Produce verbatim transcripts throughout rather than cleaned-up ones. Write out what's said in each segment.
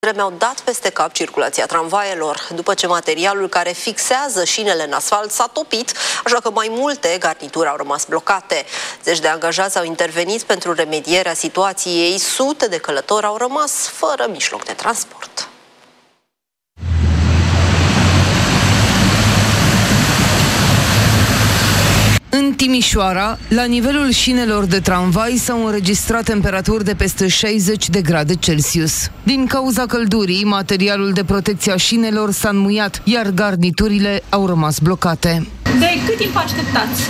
mi-au dat peste cap circulația tramvaielor, după ce materialul care fixează șinele în asfalt s-a topit, așa că mai multe garnituri au rămas blocate. Zeci de angajați au intervenit pentru remedierea situației, sute de călători au rămas fără mijloc de transport. În Timișoara, la nivelul șinelor de tramvai s-au înregistrat temperaturi de peste șaizeci de grade Celsius. Din cauza căldurii, materialul de protecție a șinelor s-a înmuiat, iar garniturile au rămas blocate. De cât timp așteptați?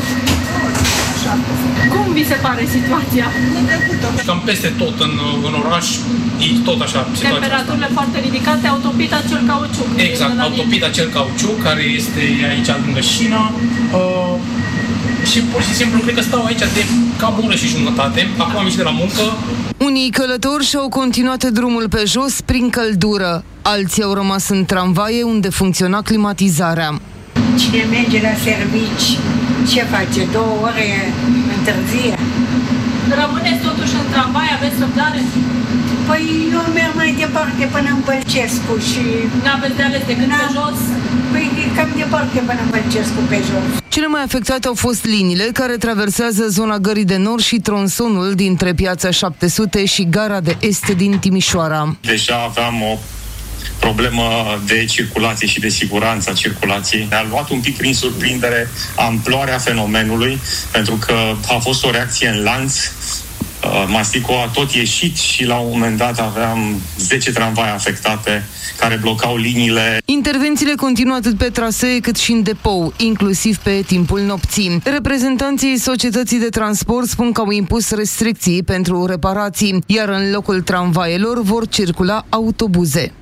Cum vi se pare situația? Cam peste tot în, în oraș, e tot așa. Temperaturile foarte ridicate au topit acel cauciuc. Exact, au topit acel cauciuc care este aici lângă șină. Uh, și pur și simplu cred că stau aici de cam o oră și jumătate. Acum am ieșit de la muncă. Unii călători și-au continuat drumul pe jos prin căldură. Alții au rămas în tramvaie unde funcționa climatizarea. Cine merge la servici, ce face? Două ore întârzie? Rămâneți totuși în tramvai, aveți răbdare? Păi eu merg mai departe până în Bălcescu și... N-aveți de ales decât pe jos? Păi cam departe până în Bălcescu pe jos. Cele mai afectate au fost liniile care traversează zona Gării de Nord și tronsonul dintre Piața șapte sute și Gara de Est din Timișoara. Deja aveam o problemă de circulație și de siguranță a circulației. Ne-a luat un pic prin surprindere amploarea fenomenului, pentru că a fost o reacție în lanț. Mastico a tot ieșit și la un moment dat aveam zece tramvaie afectate care blocau liniile. Intervențiile continuă atât pe trasee cât și în depou, inclusiv pe timpul nopții. Reprezentanții societății de transport spun că au impus restricții pentru reparații, iar în locul tramvaielor vor circula autobuze.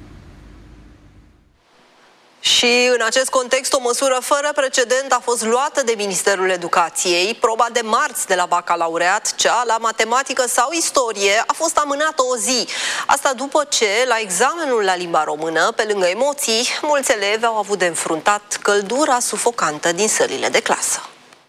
Și în acest context, o măsură fără precedent a fost luată de Ministerul Educației. Proba de marți de la bacalaureat, cea la matematică sau istorie, a fost amânată o zi. Asta după ce, la examenul la limba română, pe lângă emoții, mulți elevi au avut de înfruntat căldura sufocantă din sălile de clasă.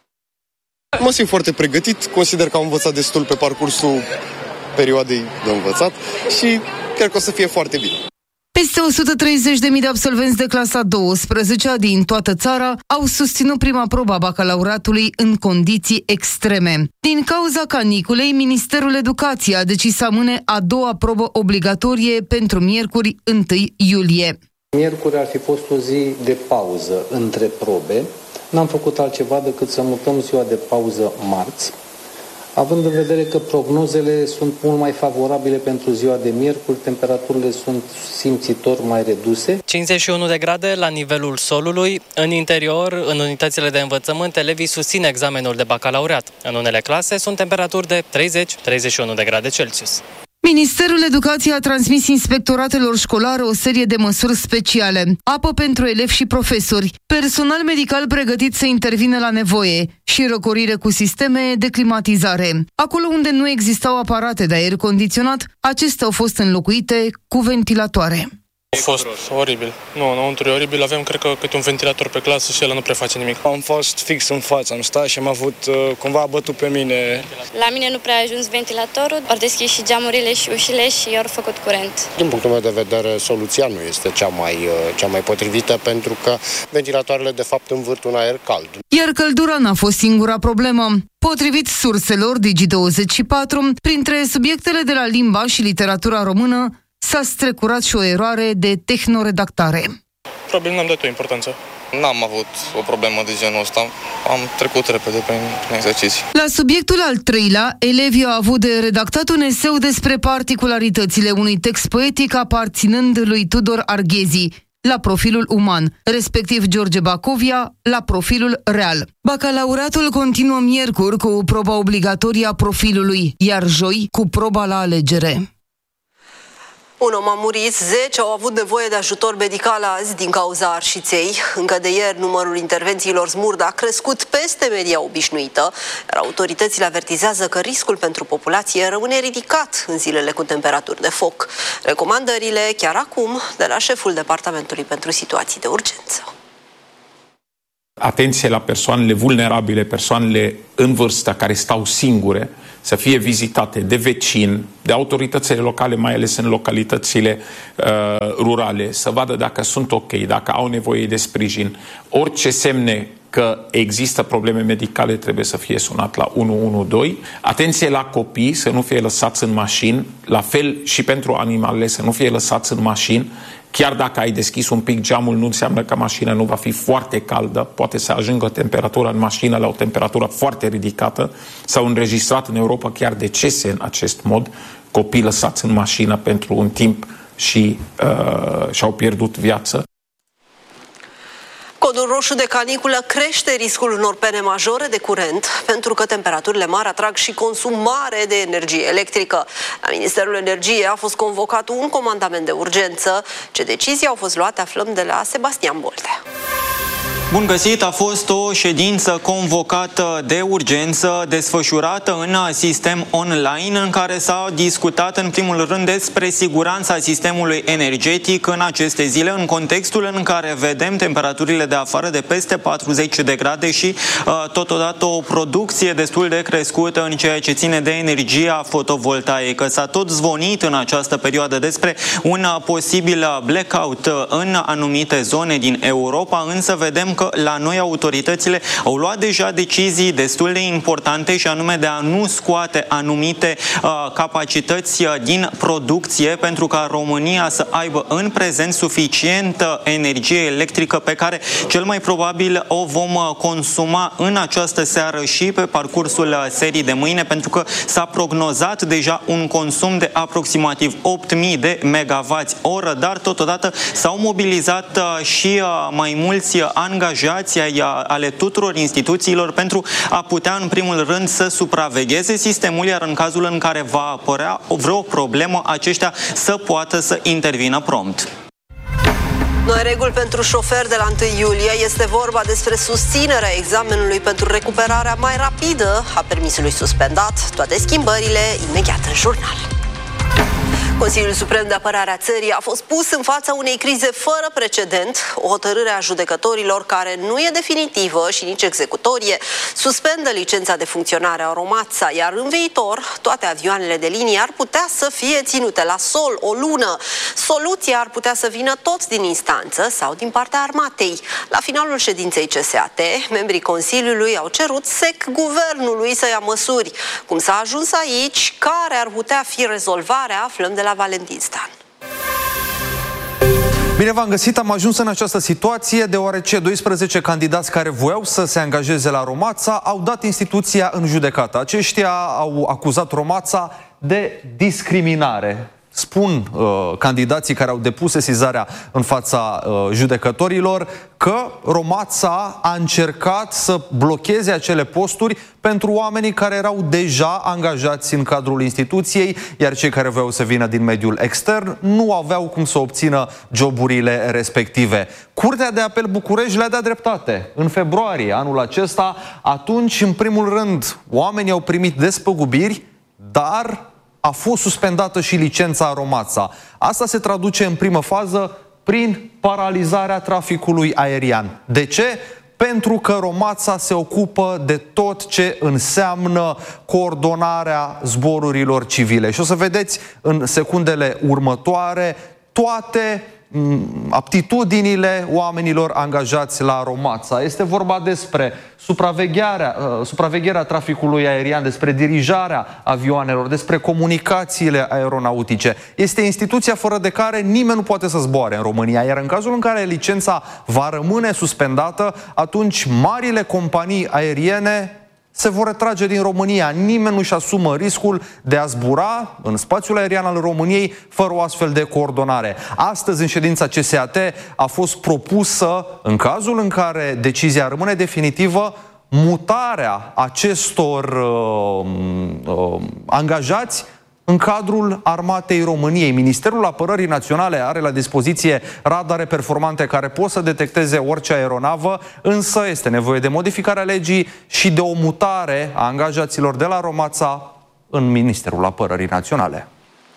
Mă simt foarte pregătit, consider că am învățat destul pe parcursul perioadei de învățat și cred că o să fie foarte bine. Peste o sută treizeci de mii de absolvenți de clasa a douăsprezecea din toată țara au susținut prima probă a bacalaureatului în condiții extreme. Din cauza caniculei, Ministerul Educației a decis să amâne a doua probă obligatorie pentru miercuri întâi iulie. Miercuri ar fi fost o zi de pauză între probe. N-am făcut altceva decât să mutăm ziua de pauză marți, având în vedere că prognozele sunt mult mai favorabile pentru ziua de miercuri, temperaturile sunt simțitor mai reduse. cincizeci și unu de grade la nivelul solului. În interior, în unitățile de învățământ, elevii susțin examenul de bacalaureat. În unele clase sunt temperaturi de treizeci - treizeci și unu de grade Celsius. Ministerul Educației a transmis inspectoratelor școlare o serie de măsuri speciale. Apă pentru elevi și profesori, personal medical pregătit să intervină la nevoie și răcorire cu sisteme de climatizare. Acolo unde nu existau aparate de aer condiționat, acestea au fost înlocuite cu ventilatoare. A fost oribil. Nu, înăuntru e oribil. Avem, cred că, câte un ventilator pe clasă și el nu prea face nimic. Am fost fix în față, am stat și am avut, cumva a bătut pe mine. La mine nu prea a ajuns ventilatorul, au deschis și geamurile și ușile și au făcut curent. Din punctul meu de vedere, soluția nu este cea mai, cea mai potrivită, pentru că ventilatoarele, de fapt, învârt un aer cald. Iar căldura n-a fost singura problemă. Potrivit surselor Digi douăzeci și patru, printre subiectele de la limba și literatura română, s-a strecurat și o eroare de tehnoredactare. Probabil n-am dat o importanță. N-am avut o problemă de genul ăsta. Am trecut repede prin, prin exerciții. La subiectul al treilea, elevii au avut de redactat un eseu despre particularitățile unui text poetic aparținând lui Tudor Arghezi, la profilul uman, respectiv George Bacovia, la profilul real. Bacalaureatul continuă miercuri cu proba obligatorie a profilului, iar joi cu proba la alegere. Un om a murit, zece au avut nevoie de ajutor medical azi din cauza arșiței. Încă de ieri, numărul intervențiilor smurd a crescut peste media obișnuită, iar autoritățile avertizează că riscul pentru populație rămâne ridicat în zilele cu temperaturi de foc. Recomandările chiar acum de la șeful Departamentului pentru Situații de Urgență. Atenție la persoanele vulnerabile, persoanele în vârstă care stau singure, să fie vizitate de vecini, de autoritățile locale, mai ales în localitățile uh, rurale, să vadă dacă sunt ok, dacă au nevoie de sprijin. Orice semne că există probleme medicale trebuie să fie sunat la unu unu doi. Atenție la copii, să nu fie lăsați în mașini, la fel și pentru animalele, să nu fie lăsați în mașini. Chiar dacă ai deschis un pic geamul, nu înseamnă că mașina nu va fi foarte caldă, poate să ajungă temperatura în mașină la o temperatură foarte ridicată. S-au înregistrat în Europa chiar decese în acest mod, copii lăsați în mașină pentru un timp și uh, și-au pierdut viața. Codul roșu de caniculă crește riscul unor pene majore de curent, pentru că temperaturile mari atrag și consum mare de energie electrică. La Ministerul Energiei a fost convocat un comandament de urgență. Ce decizii au fost luate aflăm de la Sebastian Boltea. Bun găsit! A fost o ședință convocată de urgență, desfășurată în sistem online, în care s-a discutat în primul rând despre siguranța sistemului energetic în aceste zile, în contextul în care vedem temperaturile de afară de peste patruzeci de grade și totodată o producție destul de crescută în ceea ce ține de energia fotovoltaică. S-a tot zvonit în această perioadă despre un posibil blackout în anumite zone din Europa, însă vedem că la noi autoritățile au luat deja decizii destul de importante, și anume de a nu scoate anumite uh, capacități din producție, pentru ca România să aibă în prezent suficientă energie electrică pe care cel mai probabil o vom consuma în această seară și pe parcursul serii de mâine, pentru că s-a prognozat deja un consum de aproximativ opt mii de megawatts oră, dar totodată s-au mobilizat uh, și uh, mai mulți angajați ale tuturor instituțiilor pentru a putea în primul rând să supravegheze sistemul, iar în cazul în care va apărea vreo problemă, aceștia să poată să intervină prompt. Noi reguli pentru șoferi de la întâi iulie. Este vorba despre susținerea examenului pentru recuperarea mai rapidă a permisului suspendat. Toate schimbările imediat în jurnal. Consiliul Suprem de Apărare a țării a fost pus în fața unei crize fără precedent. O hotărâre a judecătorilor care nu e definitivă și nici executorie suspendă licența de funcționare a Romața, iar în viitor toate avioanele de linie ar putea să fie ținute la sol o lună. Soluția ar putea să vină tot din instanță sau din partea armatei. La finalul ședinței C S A T, membrii Consiliului au cerut sec guvernului să ia măsuri. Cum s-a ajuns aici, care ar putea fi rezolvarea, aflăm de la Valentin Stan. Bine v-am găsit, am ajuns în această situație deoarece doisprezece candidați care voiau să se angajeze la Romața au dat instituția în judecată. Aceștia au acuzat Romața de discriminare. Spun uh, candidații care au depus sesizarea în fața uh, judecătorilor că Romața a încercat să blocheze acele posturi pentru oamenii care erau deja angajați în cadrul instituției, iar cei care voiau să vină din mediul extern nu aveau cum să obțină joburile respective. Curtea de Apel București le-a dat dreptate. În februarie anul acesta, atunci, în primul rând, oamenii au primit despăgubiri, dar a fost suspendată și licența Romața. Asta se traduce în primă fază prin paralizarea traficului aerian. De ce? Pentru că Romața se ocupă de tot ce înseamnă coordonarea zborurilor civile. Și o să vedeți în secundele următoare toate aptitudinile oamenilor angajați la Romața. Este vorba despre supravegherea, uh, supravegherea traficului aerian, despre dirijarea avioanelor, despre comunicațiile aeronautice. Este instituția fără de care nimeni nu poate să zboare în România, iar în cazul în care licența va rămâne suspendată, atunci marile companii aeriene se vor retrage din România. Nimeni nu-și asumă riscul de a zbura în spațiul aerian al României fără o astfel de coordonare. Astăzi, în ședința C S A T, a fost propusă, în cazul în care decizia rămâne definitivă, mutarea acestor uh, uh, angajați în cadrul Armatei României. Ministerul Apărării Naționale are la dispoziție radare performante care pot să detecteze orice aeronavă, însă este nevoie de modificarea legii și de o mutare a angajaților de la Romața în Ministerul Apărării Naționale.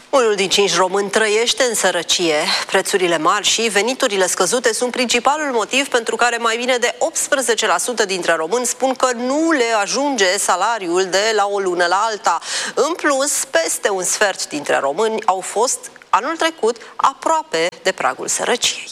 Unul din cinci români trăiește în sărăcie. Prețurile mari și veniturile scăzute sunt principalul motiv pentru care mai bine de optsprezece la sută dintre români spun că nu le ajunge salariul de la o lună la alta. În plus, peste un sfert dintre români au fost anul trecut aproape de pragul sărăciei.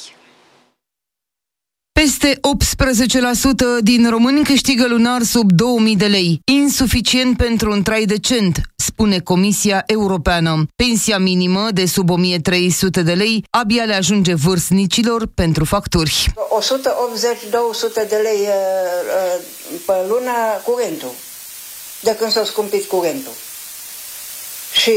Peste optsprezece la sută din români câștigă lunar sub două mii de lei, insuficient pentru un trai decent, spune Comisia Europeană. Pensia minimă de sub o mie trei sute de lei abia le ajunge vârstnicilor pentru facturi. o sută optzeci - două sute de lei pe lună curentul, de când s-a scumpit curentul. Și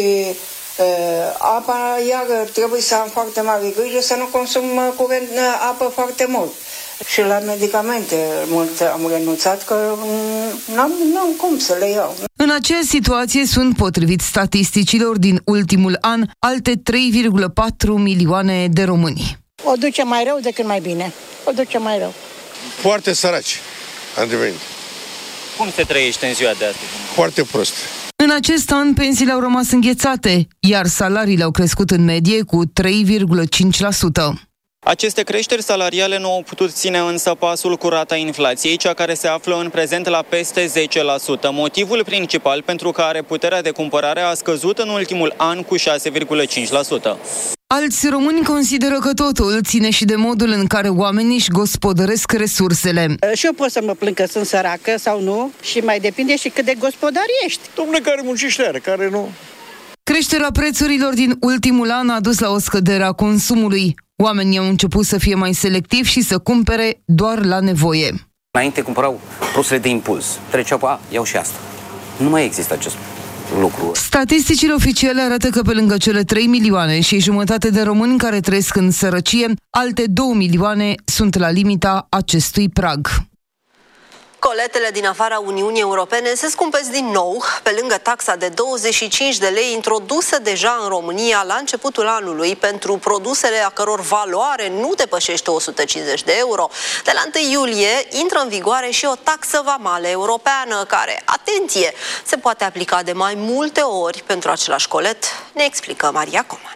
apa, iar trebuie să am foarte mare grijă să nu consum curent, apă foarte mult. Și la medicamente mult am renunțat că n-am, n-am cum să le iau. În aceeași situație sunt, potrivit statisticilor din ultimul an, alte trei virgulă patru milioane de români. O duce mai rău decât mai bine. O duce mai rău. Foarte săraci am devenit. Cum se trăiește în ziua de astăzi? Foarte prost. În acest an, pensiile au rămas înghețate, iar salariile au crescut în medie cu trei virgulă cinci la sută. Aceste creșteri salariale nu au putut ține însă pasul cu rata inflației, cea care se află în prezent la peste zece la sută. Motivul principal pentru care puterea de cumpărare a scăzut în ultimul an cu șase virgulă cinci la sută. Alți români consideră că totul ține și de modul în care oamenii își gospodăresc resursele. Și eu pot să mă plâng că sunt săracă sau nu și mai depinde și cât de gospodar ești. Dom'le, care muncește are, care nu. Creșterea prețurilor din ultimul an a dus la o scădere a consumului. Oamenii au început să fie mai selectivi și să cumpere doar la nevoie. Înainte cumpărau produsele de impuls. Treceau pe, a, iau și asta. Nu mai există acest lucru. Statisticile oficiale arată că pe lângă cele trei milioane și jumătate de români care trăiesc în sărăcie, alte două milioane sunt la limita acestui prag. Coletele din afara Uniunii Europene se scumpesc din nou, pe lângă taxa de douăzeci și cinci de lei introdusă deja în România la începutul anului pentru produsele a căror valoare nu depășește o sută cincizeci de euro. De la întâi iulie intră în vigoare și o taxă vamală europeană, care, atenție, se poate aplica de mai multe ori pentru același colet, ne explică Maria Coman.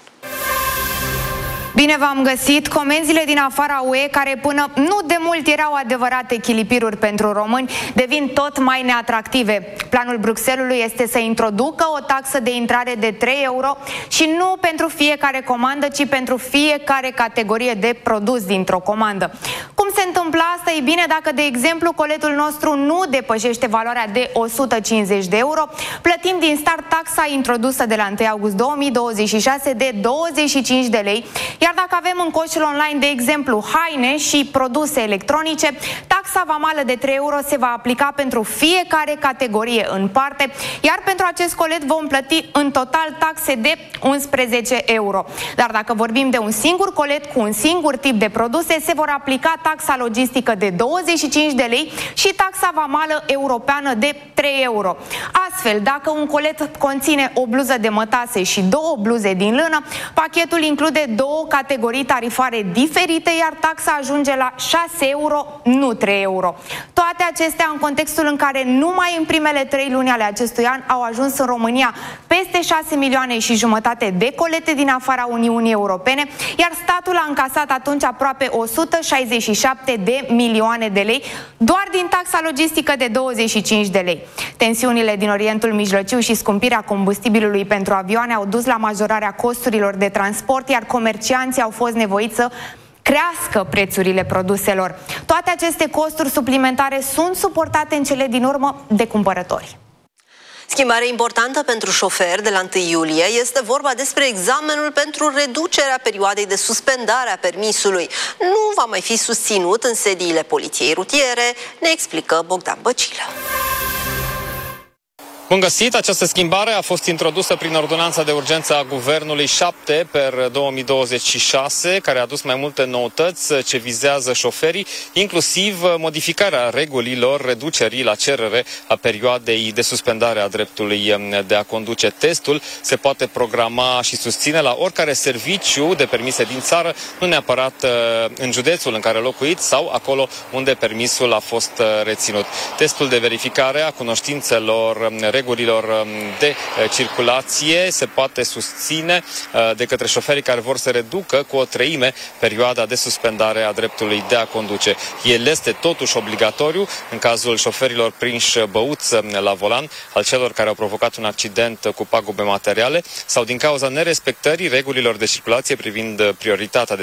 Bine v-am găsit! Comenzile din afara U E, care până nu de mult erau adevărate chilipiruri pentru români, devin tot mai neatractive. Planul Bruxellesului este să introducă o taxă de intrare de trei euro și nu pentru fiecare comandă, ci pentru fiecare categorie de produs dintr-o comandă. Cum se întâmplă asta? Ei bine, dacă, de exemplu, coletul nostru nu depășește valoarea de o sută cincizeci de euro, plătim din start taxa introdusă de la întâi august două mii douăzeci și șase de douăzeci și cinci de lei, iar dacă avem în coșul online, de exemplu, haine și produse electronice, taxa vamală de trei euro se va aplica pentru fiecare categorie în parte, iar pentru acest colet vom plăti în total taxe de unsprezece euro. Dar dacă vorbim de un singur colet cu un singur tip de produse, se vor aplica taxa logistică de douăzeci și cinci de lei și taxa vamală europeană de trei euro. Astfel, dacă un colet conține o bluză de mătase și două bluze din lână, pachetul include două categorii tarifare diferite, iar taxa ajunge la șase euro, nu trei euro. Toate acestea în contextul în care numai în primele trei luni ale acestui an au ajuns în România peste șase milioane și jumătate de colete din afara Uniunii Europene, iar statul a încasat atunci aproape o sută șaizeci și șapte de milioane de lei doar din taxa logistică de douăzeci și cinci de lei. Tensiunile din Orientul Mijlociu și scumpirea combustibilului pentru avioane au dus la majorarea costurilor de transport, iar comercianții au fost nevoiți să crească prețurile produselor. Toate aceste costuri suplimentare sunt suportate în cele din urmă de cumpărători. Schimbare importantă pentru șoferi de la întâi iulie este vorba despre examenul pentru reducerea perioadei de suspendare a permisului. Nu va mai fi susținut în sediile poliției rutiere, ne explică Bogdan Băcilă. Bun găsit! Această schimbare a fost introdusă prin ordonanța de urgență a Guvernului șapte per două mii douăzeci și șase, care a adus mai multe noutăți ce vizează șoferii, inclusiv modificarea regulilor reducerii la cerere a perioadei de suspendare a dreptului de a conduce. Testul se poate programa și susține la oricare serviciu de permise din țară, nu neapărat în județul în care locuiți sau acolo unde permisul a fost reținut. Testul de verificare a cunoștințelor regulilor de circulație se poate susține de către șoferii care vor să reducă cu o treime perioada de suspendare a dreptului de a conduce. El este totuși obligatoriu în cazul șoferilor prinși băuți la volan, al celor care au provocat un accident cu pagube materiale sau din cauza nerespectării regulilor de circulație privind prioritatea de